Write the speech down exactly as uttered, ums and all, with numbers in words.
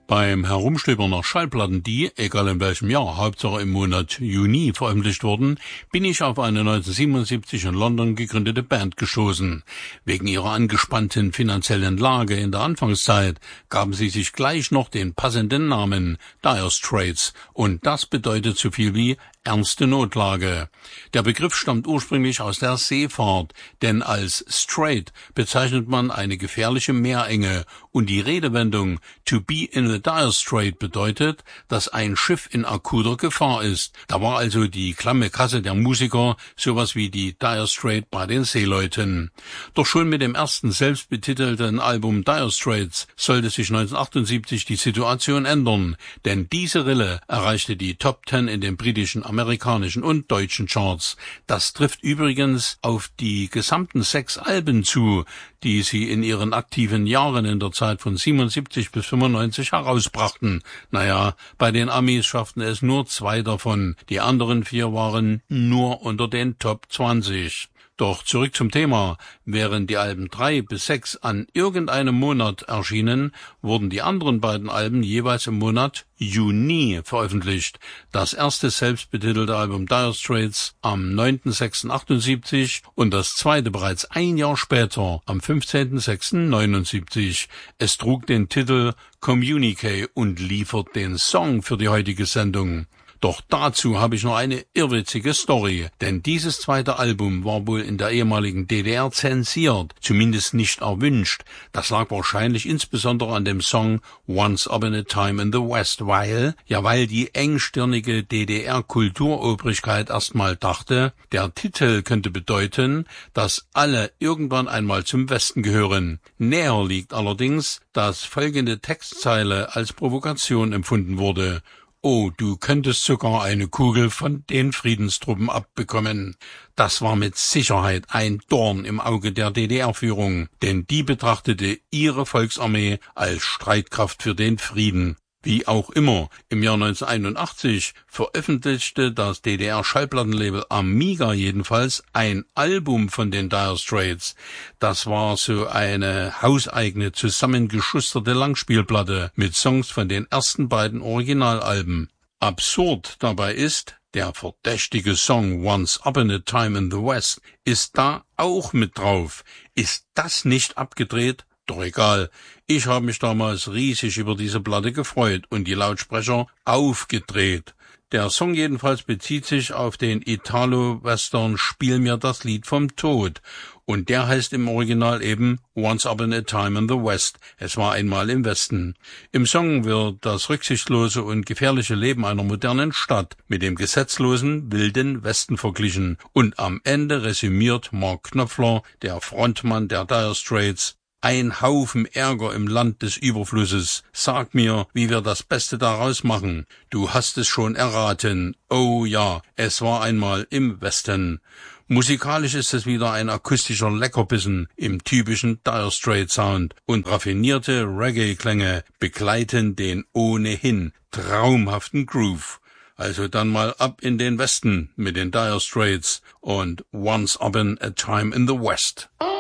Beim Herumstöbern nach Schallplatten, die, egal in welchem Jahr, Hauptsache im Monat Juni veröffentlicht wurden, bin ich auf eine neunzehnhundertsiebenundsiebzig in London gegründete Band gestoßen. Wegen ihrer angespannten finanziellen Lage in der Anfangszeit gaben sie sich gleich noch den passenden Namen Dire Straits, und das bedeutet so viel wie ernste Notlage. Der Begriff stammt ursprünglich aus der Seefahrt, denn als Strait bezeichnet man eine gefährliche Meerenge, und die Redewendung to be in a dire strait bedeutet, dass ein Schiff in akuter Gefahr ist. Da war also die klamme Kasse der Musiker sowas wie die Dire Strait bei den Seeleuten. Doch schon mit dem ersten selbstbetitelten Album Dire Straits sollte sich neunzehnhundertachtundsiebzig die Situation ändern, denn diese Rille erreichte die Top Ten in den britischen, amerikanischen und deutschen Charts. Das trifft übrigens auf die gesamten sechs Alben zu, die sie in ihren aktiven Jahren in der Zeit von siebenundsiebzig bis fünfundneunzig herausbrachten. Naja, bei den Amis schafften es nur zwei davon, die anderen vier waren nur unter den Top zwanzig. Doch zurück zum Thema. Während die Alben drei bis sechs an irgendeinem Monat erschienen, wurden die anderen beiden Alben jeweils im Monat Juni veröffentlicht. Das erste selbstbetitelte Album Dire Straits am neunten sechsten achtundsiebzig und das zweite bereits ein Jahr später am fünfzehnten sechsten neunundsiebzig. Es trug den Titel Communique und liefert den Song für die heutige Sendung. Doch dazu habe ich noch eine irrwitzige Story, denn dieses zweite Album war wohl in der ehemaligen D D R zensiert, zumindest nicht erwünscht. Das lag wahrscheinlich insbesondere an dem Song Once Upon a Time in the West, weil, ja weil die engstirnige D D R-Kulturobrigkeit erstmal dachte, der Titel könnte bedeuten, dass alle irgendwann einmal zum Westen gehören. Näher liegt allerdings, dass folgende Textzeile als Provokation empfunden wurde: Oh, du könntest sogar eine Kugel von den Friedenstruppen abbekommen. Das war mit Sicherheit ein Dorn im Auge der D D R-Führung, denn die betrachtete ihre Volksarmee als Streitkraft für den Frieden. Wie auch immer, im Jahr neunzehnhunderteinundachtzig veröffentlichte das D D R-Schallplattenlabel Amiga jedenfalls ein Album von den Dire Straits. Das war so eine hauseigene, zusammengeschusterte Langspielplatte mit Songs von den ersten beiden Originalalben. Absurd dabei ist, der verdächtige Song Once Upon a Time in the West ist da auch mit drauf. Ist das nicht abgedreht? Doch egal, ich habe mich damals riesig über diese Platte gefreut und die Lautsprecher aufgedreht. Der Song jedenfalls bezieht sich auf den Italo-Western Spiel mir das Lied vom Tod, und der heißt im Original eben Once Upon a Time in the West, es war einmal im Westen. Im Song wird das rücksichtslose und gefährliche Leben einer modernen Stadt mit dem gesetzlosen, wilden Westen verglichen, und am Ende resümiert Mark Knopfler, der Frontmann der Dire Straits: Ein Haufen Ärger im Land des Überflusses. Sag mir, wie wir das Beste daraus machen. Du hast es schon erraten. Oh ja, es war einmal im Westen. Musikalisch ist es wieder ein akustischer Leckerbissen im typischen Dire Straits Sound, und raffinierte Reggae-Klänge begleiten den ohnehin traumhaften Groove. Also dann mal ab in den Westen mit den Dire Straits und Once Upon a Time in the West.